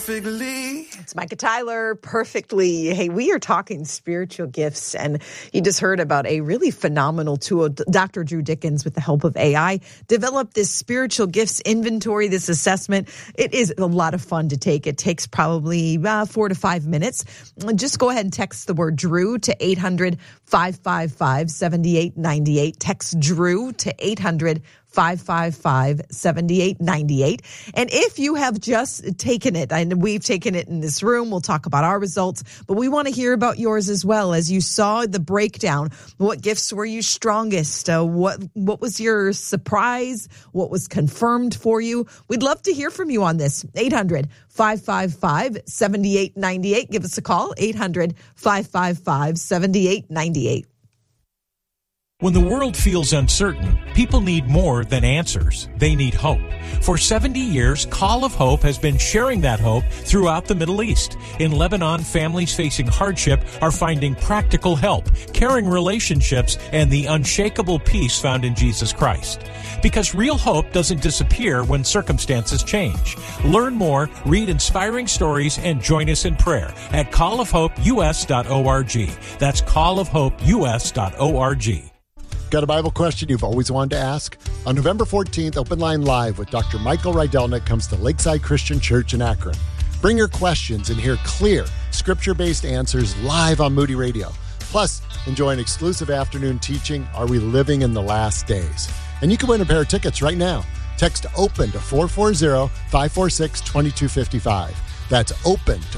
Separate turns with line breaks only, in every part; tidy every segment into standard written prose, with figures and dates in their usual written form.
perfectly.
It's Micah Tyler, perfectly. Hey, we are talking spiritual gifts, and you just heard about a really phenomenal tool. Dr. Drew Dickens, with the help of AI, developed this spiritual gifts inventory, this assessment. It is a lot of fun to take. It takes probably 4 to 5 minutes. Just go ahead and text the word Drew to 800-555-7898. Text Drew to 800-555-7898. And if you have just taken it, and we've taken it in this room, we'll talk about our results, but we want to hear about yours as well. As you saw the breakdown, what gifts were you strongest? What was your surprise? What was confirmed for you? We'd love to hear from you on this. 800-555-7898. Give us a call, 800-555-7898.
When the world feels uncertain, people need more than answers. They need hope. For 70 years, Call of Hope has been sharing that hope throughout the Middle East. In Lebanon, families facing hardship are finding practical help, caring relationships, and the unshakable peace found in Jesus Christ. Because real hope doesn't disappear when circumstances change. Learn more, read inspiring stories, and join us in prayer at callofhopeus.org. That's callofhopeus.org.
Got a Bible question you've always wanted to ask? On November 14th, Open Line Live with Dr. Michael Rydelnik comes to Lakeside Christian Church in Akron. Bring your questions and hear clear, scripture-based answers live on Moody Radio. Plus, enjoy an exclusive afternoon teaching, Are We Living in the Last Days? And you can win a pair of tickets right now. Text OPEN to 440-546-2255. That's OPEN to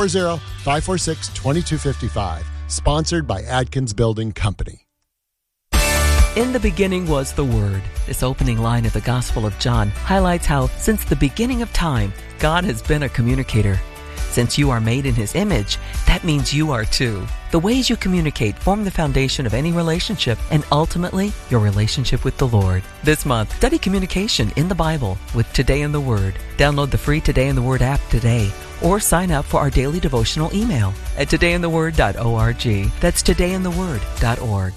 440-546-2255. Sponsored by Adkins Building Company.
In the beginning was the Word. This opening line of the Gospel of John highlights how, since the beginning of time, God has been a communicator. Since you are made in His image, that means you are too. The ways you communicate form the foundation of any relationship and ultimately your relationship with the Lord. This month, study communication in the Bible with Today in the Word. Download the free Today in the Word app today or sign up for our daily devotional email at todayintheword.org. That's todayintheword.org.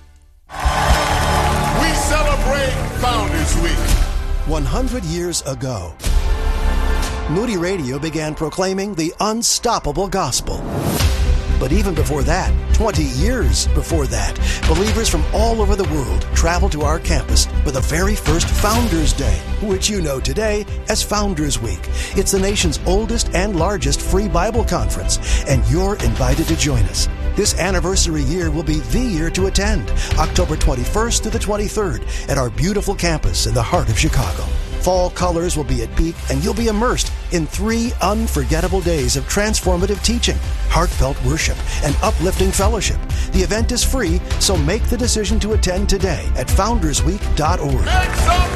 We celebrate Founders Week.
100 years ago, Moody Radio began proclaiming the unstoppable gospel. But even before that, 20 years before that, believers from all over the world traveled to our campus for the very first Founders Day, which you know today as Founders Week. It's the nation's oldest and largest free Bible conference, and you're invited to join us. This anniversary year will be the year to attend, October 21st to the 23rd at our beautiful campus in the heart of Chicago. Fall colors will be at peak, and you'll be immersed in 3 unforgettable days of transformative teaching, heartfelt worship, and uplifting fellowship. The event is free, so make the decision to attend today at foundersweek.org.
Make some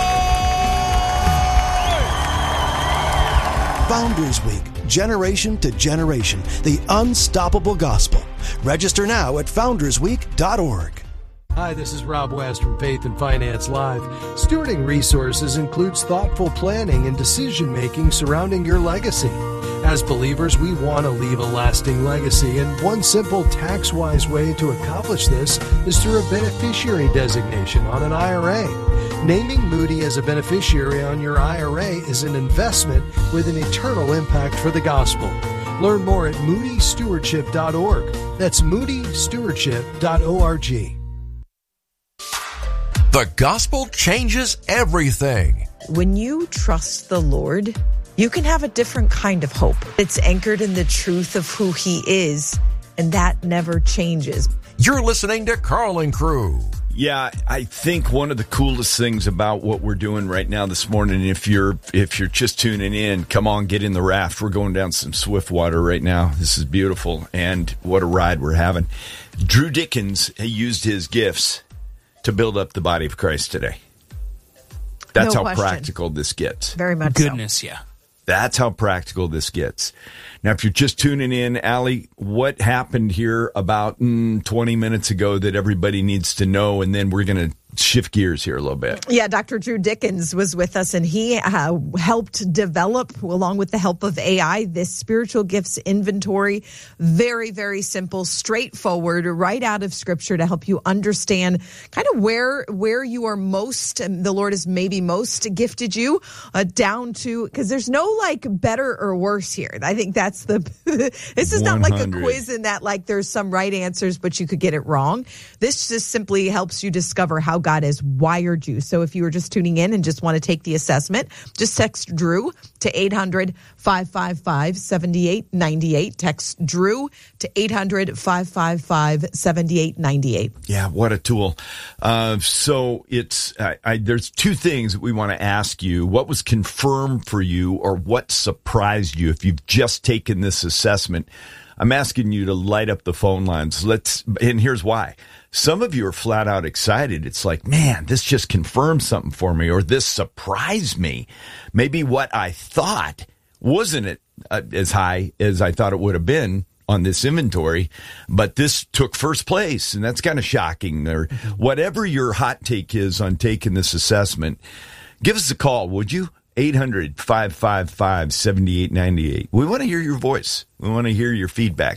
noise!
Founders Week, generation to generation, the unstoppable gospel. Register now at foundersweek.org.
Hi, this is Rob West from Faith and Finance Live. Stewarding resources includes thoughtful planning and decision-making surrounding your legacy. As believers, we want to leave a lasting legacy, and one simple tax-wise way to accomplish this is through a beneficiary designation on an IRA. Naming Moody as a beneficiary on your IRA is an investment with an eternal impact for the gospel. Learn more at moodystewardship.org. That's moodystewardship.org.
The gospel changes everything.
When you trust the Lord, you can have a different kind of hope. It's anchored in the truth of who He is, and that never changes.
You're listening to Carl and Crew.
Yeah, I think one of the coolest things about what we're doing right now this morning, if you're just tuning in, come on, get in the raft. We're going down some swift water right now. This is beautiful, and what a ride we're having. Drew Dickens used his gifts to build up the body of Christ today. That's how practical this gets.
Very much
Goodness, yeah.
That's how practical this gets. Now, if you're just tuning in, Allie, what happened here about 20 minutes ago that everybody needs to know, and then we're going to shift gears here a little bit.
Yeah, Dr. Drew Dickens was with us, and he helped develop, along with the help of AI, this spiritual gifts inventory. Very, very simple, straightforward, right out of Scripture to help you understand kind of where you are most, and the Lord has maybe most gifted you, down to, because there's no like better or worse here. I think that's this is not like a quiz in that like there's some right answers, but you could get it wrong. This just simply helps you discover how God has wired you. So if you were just tuning in and just want to take the assessment, just text Drew to 800-555-7898. Text Drew to 800-555-7898.
Yeah, what a tool. So it's there's two things that we want to ask you. What was confirmed for you, or what surprised you if you've just taken this assessment? I'm asking you to light up the phone lines. And here's why. Some of you are flat out excited. It's like, man, this just confirmed something for me, or this surprised me. Maybe what I thought wasn't as high as I thought it would have been on this inventory, but this took first place, and that's kind of shocking. Or whatever your hot take is on taking this assessment, give us a call, would you? 800-555-7898. We want to hear your voice. We want to hear your feedback.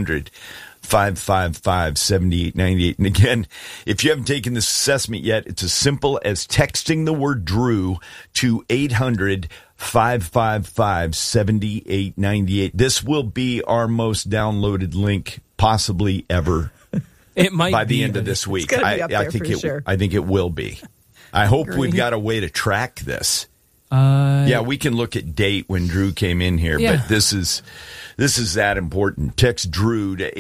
800-555-7898. And again, if you haven't taken this assessment yet, it's as simple as texting the word Drew to 800-555-7898. This will be our most downloaded link possibly ever.
It might
by the
be
end of this week.
It's gonna be up there for sure.
I think it will be. I hope we've got a way to track this. Yeah, we can look at date when Drew came in here, but this is that important. Text Drew to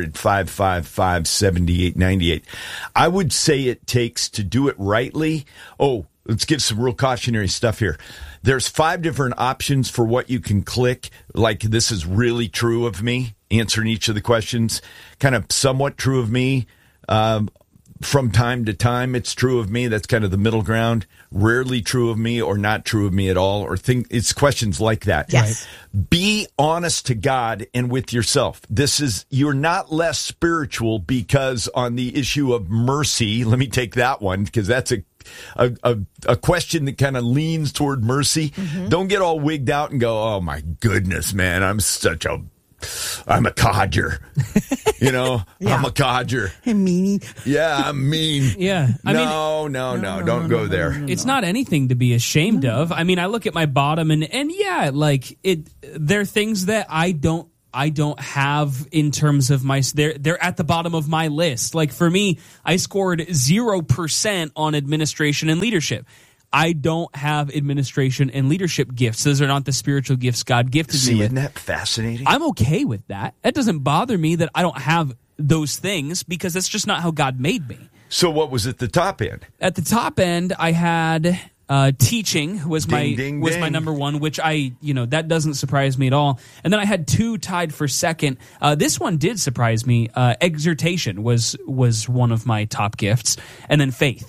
800-555-7898. I would say it takes, to do it rightly. Oh, let's give some real cautionary stuff here. There's 5 different options for what you can click. Like, this is really true of me, answering each of the questions. Kind of somewhat true of me. From time to time, it's true of me. That's kind of the middle ground. Rarely true of me, or not true of me at all, or it's questions like that.
Yes.
Right? Be honest to God and with yourself. You're not less spiritual because on the issue of mercy, let me take that one, because that's a question that kind of leans toward mercy. Mm-hmm. Don't get all wigged out and go, oh my goodness, man, I'm a codger. Yeah. I'm a codger.
I'm meanie.
Yeah, I'm mean.
Yeah.
No, don't go there.
It's not anything to be ashamed of. I mean, I look at my bottom and yeah, like there are things that I don't have in terms of they're at the bottom of my list. Like for me, I scored 0% on administration and leadership. I don't have administration and leadership gifts. Those are not the spiritual gifts God gifted me with.
Isn't that fascinating?
I'm okay with that. That doesn't bother me that I don't have those things, because that's just not how God made me.
So what was at the top end?
At the top end, I had teaching was my number one, which that doesn't surprise me at all. And then I had 2 tied for second. This one did surprise me. Exhortation was one of my top gifts, and then faith.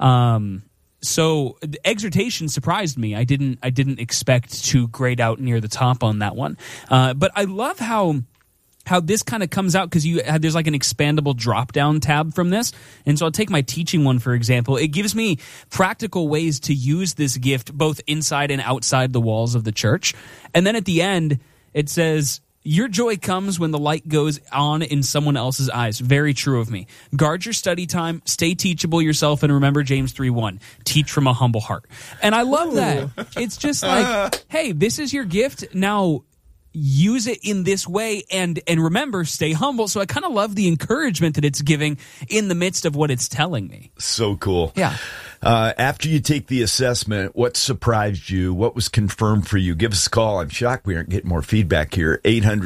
So the exhortation surprised me. I didn't expect to grade out near the top on that one. But I love how this kind of comes out, because there's like an expandable drop-down tab from this. And so I'll take my teaching one, for example. It gives me practical ways to use this gift both inside and outside the walls of the church. And then at the end, it says, your joy comes when the light goes on in someone else's eyes. Very true of me. Guard your study time, stay teachable yourself, and remember James 3:1. Teach from a humble heart. And I love that. It's just like, hey, this is your gift. Now use it in this way, and remember, stay humble. So I kind of love the encouragement that it's giving in the midst of what it's telling me.
So cool.
Yeah.
After you take the assessment, what surprised you? What was confirmed for you? Give us a call. I'm shocked we aren't getting more feedback here.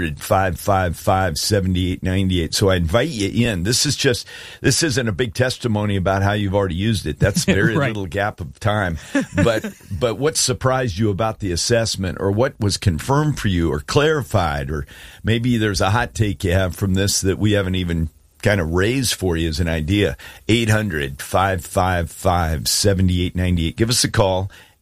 800-555-7898. So I invite you in. This isn't a big testimony about how you've already used it. That's very
right.
Little gap of time. But what surprised you about the assessment, or what was confirmed for you or clarified, or maybe there's a hot take you have from this that we haven't even kind of raised for you as an idea. 800-555-7898. Give us a call.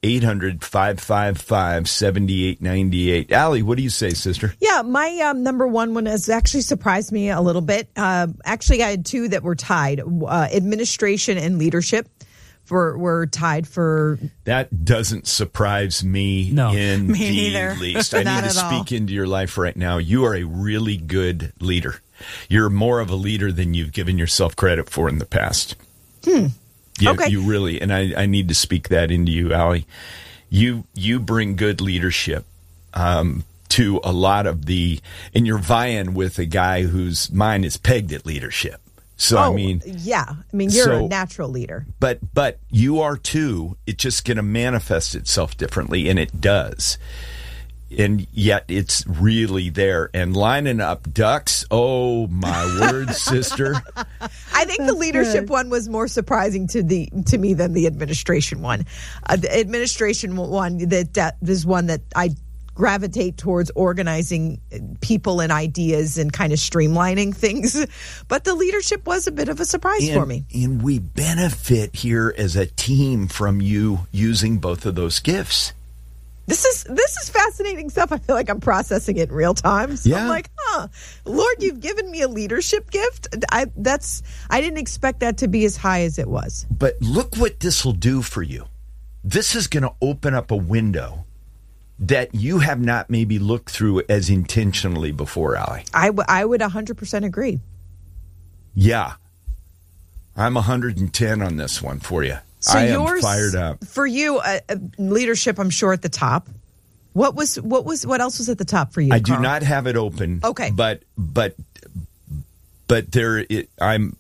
800-555-7898. Allie, what do you say, sister?
Yeah, my number one has actually surprised me a little bit. Actually, I had two that were tied. Administration and leadership were tied for...
That doesn't surprise me in the least. I need to speak into your life right now. You are a really good leader. You're more of a leader than you've given yourself credit for in the past.
Okay.
You really, and I need to speak that into you, Allie. You bring good leadership to a lot of and you're vying with a guy whose mind is pegged at leadership. So,
you're a natural leader.
But you are too. It's just going to manifest itself differently, and it does. And yet it's really there. And lining up ducks, oh my word, sister.
I think the leadership one was more surprising to me than the administration one. The administration one, that is one that I gravitate towards organizing people and ideas and kind of streamlining things. But the leadership was a bit of a surprise for me.
And we benefit here as a team from you using both of those gifts.
This is fascinating stuff. I feel like I'm processing it in real time. So I'm like, Lord, you've given me a leadership gift. I didn't expect that to be as high as it was.
But look what this will do for you. This is going to open up a window that you have not maybe looked through as intentionally before, Allie.
I would 100% agree.
Yeah. I'm 110 on this one for you.
So
I am fired up.
For you, leadership, I'm sure, at the top. What else was at the top for you,
I
Carl?
do not have it open.
Okay.
But I'm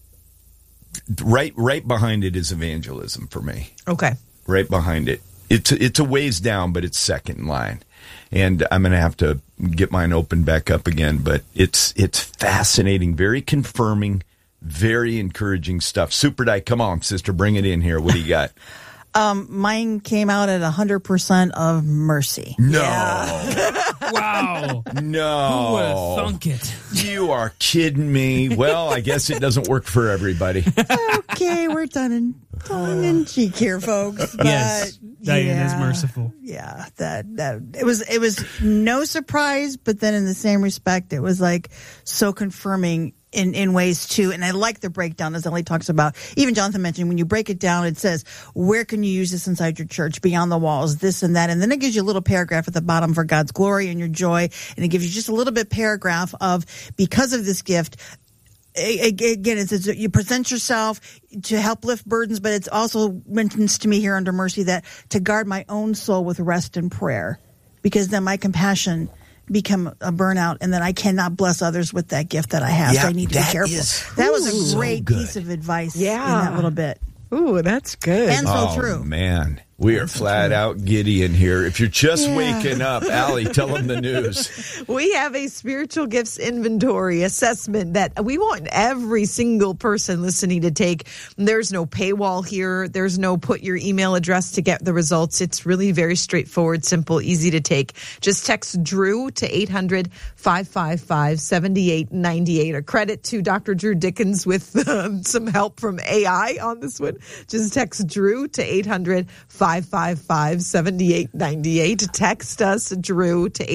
right behind it is evangelism for me.
Okay.
Right behind it. It's a ways down, but it's second in line. And I'm going to have to get mine open back up again. But it's fascinating, very confirming, very encouraging stuff. Super Di, come on, sister, bring it in here. What do you got?
Mine came out at 100% of mercy.
No.
Yeah.
Wow.
No.
Who would have thunk it?
You are kidding me. Well, I guess it doesn't work for everybody.
Okay, we're tongue in cheek here, folks. But
yes, Diane is merciful.
Yeah, that it was no surprise, but then in the same respect, it was like so confirming in ways too. And I like the breakdown, as Ellie talks about. Even Jonathan mentioned, when you break it down, it says, where can you use this inside your church, beyond the walls, this and that. And then it gives you a little paragraph at the bottom for God's glory and your joy. And it gives you just a little bit paragraph of, because of this gift, again, it says you present yourself to help lift burdens, but it also mentions to me here under mercy that to guard my own soul with rest and prayer, because then my compassion become a burnout, and then I cannot bless others with that gift that I have. So I need to be careful. That was a great piece of advice in that little bit.
Ooh, that's good.
And so true.
Man, we are flat out giddy in here. If you're just waking up, Allie, tell them the news.
We have a spiritual gifts inventory assessment that we want every single person listening to take. There's no paywall here. There's no put your email address to get the results. It's really very straightforward, simple, easy to take. Just text Drew to 800-555-7898. A credit to Dr. Drew Dickens with some help from AI on this one. Just text Drew to 800-555-7898. Text us, Drew, to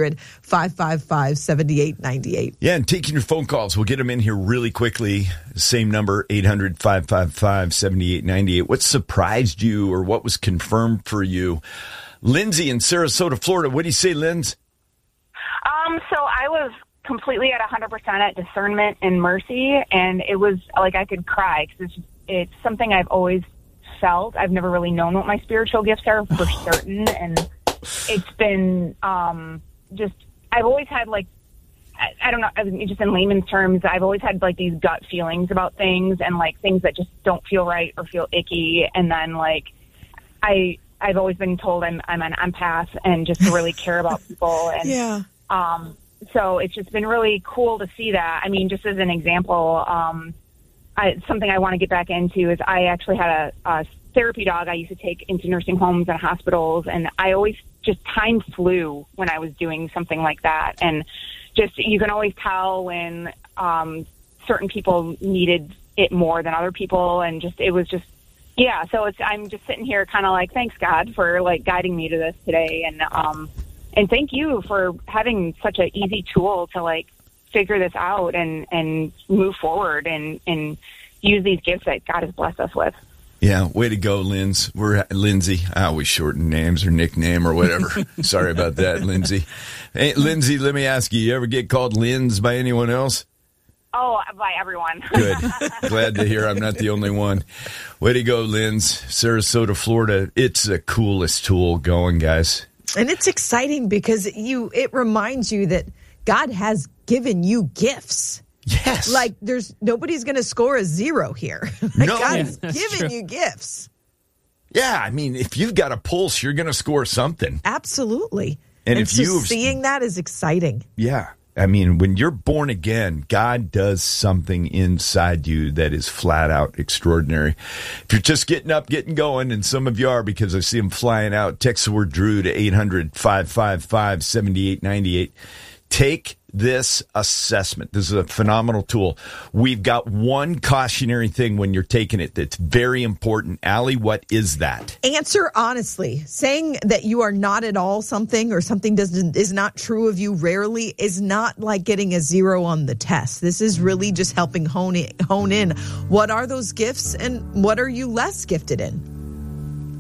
800-555-7898.
Yeah, and taking your phone calls. We'll get them in here really quickly. Same number, 800-555-7898. What surprised you or what was confirmed for you? Lindsay in Sarasota, Florida. What do you say, Linz?
So I was completely at 100% at discernment and mercy, and it was like I could cry because it's something I've always felt. I've never really known what my spiritual gifts are for certain, and it's been just I've always had like I don't know, just in layman's terms, I've always had like these gut feelings about things and like things that just don't feel right or feel icky, and then like I've always been told I'm an empath and just to really care about people, and so it's just been really cool to see that. I mean, just as an example, something I want to get back into is I actually had a therapy dog I used to take into nursing homes and hospitals, and I always just time flew when I was doing something like that. And just you can always tell when certain people needed it more than other people, and just it was just Yeah, so I'm just sitting here kind of like, thanks God for like guiding me to this today, and thank you for having such an easy tool to like figure this out and move forward and use these gifts that God has blessed us with.
Yeah, way to go, Linz. We're Lindsay. I always shorten names or nickname or whatever. Sorry about that, Lindsay. Hey, Lindsay, let me ask you, you ever get called Linz by anyone else?
Oh, by everyone.
Good. Glad to hear I'm not the only one. Way to go, Linz. Sarasota, Florida. It's the coolest tool going, guys.
And it's exciting because it reminds you that God has given you gifts.
Yes.
Like nobody's going to score a 0 here.
No.
God's given you gifts.
Yeah, I mean, if you've got a pulse, you're going to score something.
Absolutely.
And if
seeing that is exciting.
Yeah. I mean, when you're born again, God does something inside you that is flat out extraordinary. If you're just getting up, getting going, and some of you are because I see them flying out, text the word Drew to 800-555-7898. Take this assessment. This is a phenomenal tool. We've got one cautionary thing when you're taking it that's very important. Allie, what is that?
Answer honestly. Saying that you are not at all something or something is not true of you rarely is not like getting a 0 on the test. This is really just helping hone in. What are those gifts and what are you less gifted in?